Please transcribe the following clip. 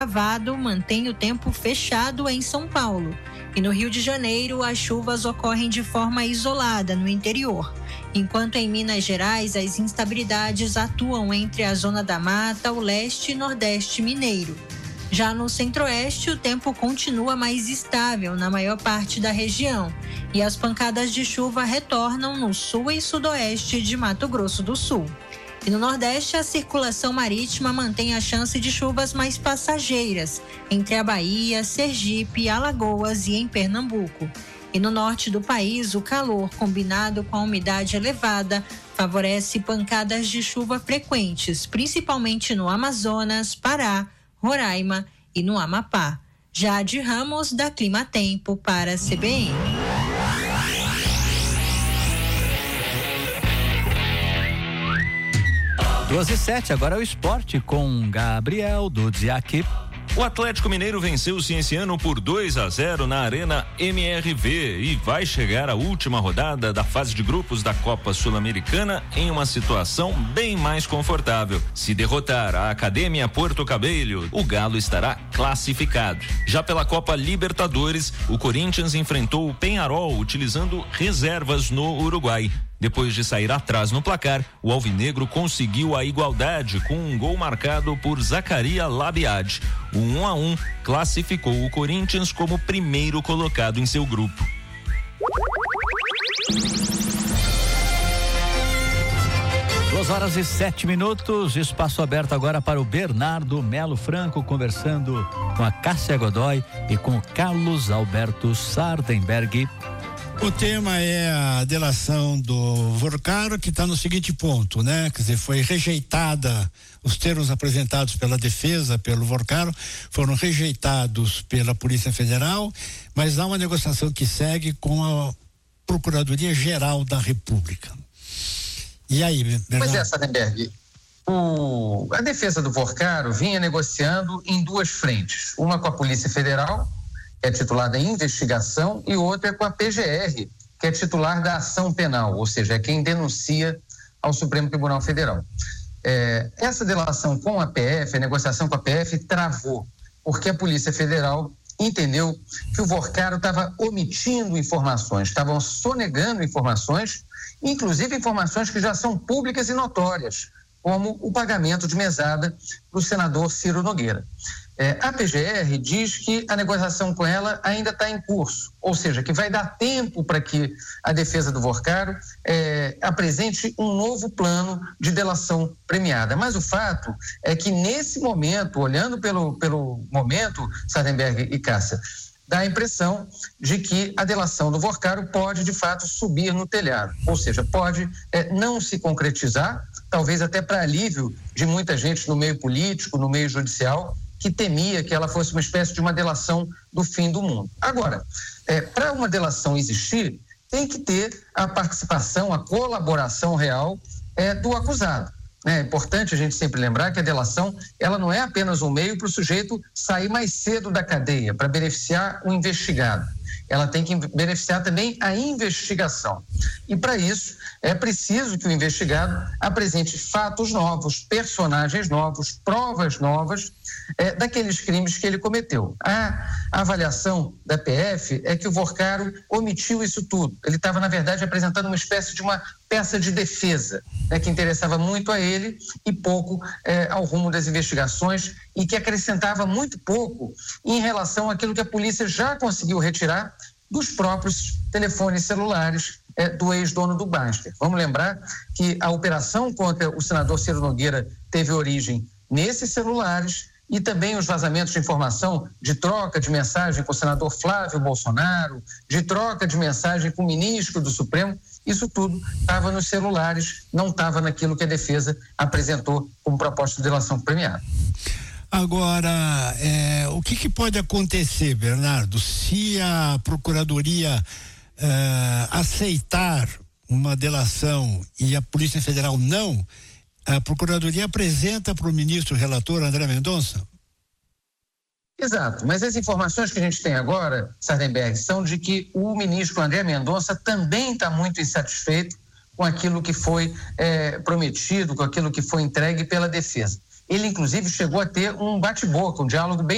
Gravado mantém o tempo fechado em São Paulo. E no Rio de Janeiro, as chuvas ocorrem de forma isolada no interior, enquanto em Minas Gerais as instabilidades atuam entre a Zona da Mata, o leste e nordeste mineiro. Já no centro-oeste, o tempo continua mais estável na maior parte da região e as pancadas de chuva retornam no sul e sudoeste de Mato Grosso do Sul. E no Nordeste, a circulação marítima mantém a chance de chuvas mais passageiras entre a Bahia, Sergipe, Alagoas e em Pernambuco. E no norte do país, o calor, combinado com a umidade elevada, favorece pancadas de chuva frequentes, principalmente no Amazonas, Pará, Roraima e no Amapá. Jade Ramos, da Clima Tempo, para a CBN. Doze e 7, agora é o esporte com Gabriel Dudziak. O Atlético Mineiro venceu o Cienciano por 2-0 na Arena MRV e vai chegar à última rodada da fase de grupos da Copa Sul-Americana em uma situação bem mais confortável. Se derrotar a Academia Porto Cabello, o Galo estará classificado. Já pela Copa Libertadores, o Corinthians enfrentou o Peñarol utilizando reservas no Uruguai. Depois de sair atrás no placar, o alvinegro conseguiu a igualdade com um gol marcado por Zacaria Labiad. O 1-1 classificou o Corinthians como primeiro colocado em seu grupo. Duas horas e 7 minutos, espaço aberto agora para o Bernardo Melo Franco, conversando com a Cássia Godoy e com o Carlos Alberto Sardenberg. O tema é a delação do Vorcaro, que está no seguinte ponto, né? Quer dizer, foi rejeitada, os termos apresentados pela defesa, pelo Vorcaro, foram rejeitados pela Polícia Federal, mas há uma negociação que segue com a Procuradoria Geral da República. E aí, Bernardo? Pois é, Sardenberg, a defesa do Vorcaro vinha negociando em duas frentes, uma com a Polícia Federal, que é titular da investigação, e outra é com a PGR, que é titular da ação penal, ou seja, é quem denuncia ao Supremo Tribunal Federal. Essa delação com a PF, a negociação com a PF, travou, porque a Polícia Federal entendeu que o Vorcaro estava omitindo informações, estavam sonegando informações, inclusive informações que já são públicas e notórias, como o pagamento de mesada para o senador Ciro Nogueira. A PGR diz que a negociação com ela ainda está em curso, ou seja, que vai dar tempo para que a defesa do Vorcaro apresente um novo plano de delação premiada. Mas o fato é que nesse momento, olhando pelo momento, Sardenberg e Cássia, dá a impressão de que a delação do Vorcaro pode de fato subir no telhado, ou seja, pode não se concretizar, talvez até para alívio de muita gente no meio político, no meio judicial, que temia que ela fosse uma espécie de uma delação do fim do mundo. Agora, para uma delação existir, tem que ter a participação, a colaboração real do acusado. É importante a gente sempre lembrar que a delação, ela não é apenas um meio para o sujeito sair mais cedo da cadeia, para beneficiar o investigado. Ela tem que beneficiar também a investigação. E para isso é preciso que o investigado apresente fatos novos, personagens novos, provas novas daqueles crimes que ele cometeu. A avaliação da PF é que o Vorcaro omitiu isso tudo. Ele estava, na verdade, apresentando uma espécie de uma peça de defesa, que interessava muito a ele e pouco ao rumo das investigações e que acrescentava muito pouco em relação àquilo que a polícia já conseguiu retirar dos próprios telefones celulares do ex-dono do Baster. Vamos lembrar que a operação contra o senador Ciro Nogueira teve origem nesses celulares e também os vazamentos de informação de troca de mensagem com o senador Flávio Bolsonaro, de troca de mensagem com o ministro do Supremo. Isso tudo estava nos celulares, não estava naquilo que a defesa apresentou como proposta de delação premiada. Agora, o que pode acontecer, Bernardo, se a Procuradoria aceitar uma delação e a Polícia Federal não? A Procuradoria apresenta para o ministro relator André Mendonça? Exato, mas as informações que a gente tem agora, Sardenberg, são de que o ministro André Mendonça também está muito insatisfeito com aquilo que foi prometido, com aquilo que foi entregue pela defesa. Ele, inclusive, chegou a ter um bate-boca, um diálogo bem